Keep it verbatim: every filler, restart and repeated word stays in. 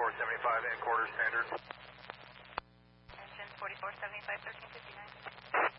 forty-four seventy-five and quarter standard. Engine forty-four seventy-five, thirteen fifty-nine.